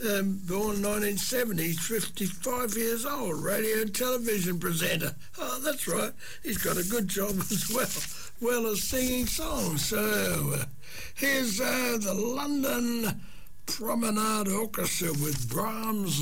born 1970. He's 55 years old, radio and television presenter. Oh, that's right. He's got a good job as well as singing songs. So here's the London Promenade Orchestra with Brahms